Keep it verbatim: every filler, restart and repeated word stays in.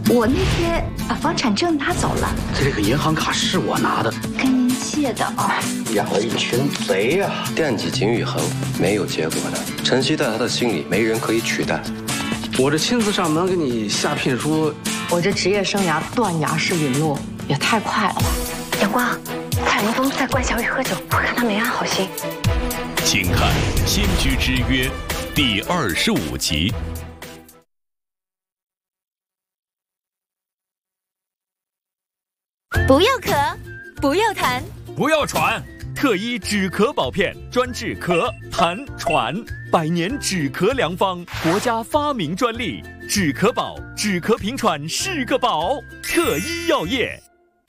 我那些把房产证拿走了， 这个银行卡是我拿的， 跟您借的啊。 养了一群贼呀、啊！ 惦记景宇恒没有结果的，陈曦在他的心里没人可以取代。 我这亲自上门给你下聘书， 我这职业生涯断崖式陨落也太快了吧！ 阳光，蔡凌风在灌小雨喝酒，我看他没安好心。 请看《千居之约》第二十五集。 不要咳，不要痰， 不要喘，特医止咳宝片专治咳、痰、喘，百年止咳良方，国家发明专利，止咳宝，止咳平喘是个宝，特医药业。